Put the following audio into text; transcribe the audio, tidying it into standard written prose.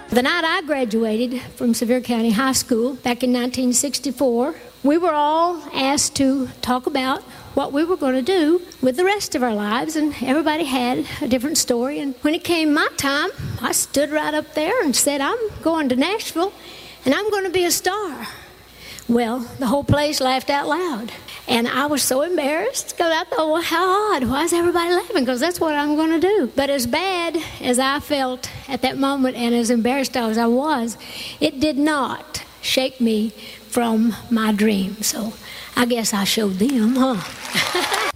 The night I graduated from Sevier County High School back in 1964, we were all asked to talk about what we were going to do with the rest of our lives, and everybody had a different story. And when it came my time, I stood right up there and said, I'm going to Nashville, and I'm going to be a star. Well, the whole place laughed out loud. And I was so embarrassed because I thought, well, how odd. Why is everybody laughing? Because that's what I'm going to do. But as bad as I felt at that moment and as embarrassed as I was, it did not shake me from my dream. So I guess I showed them, huh?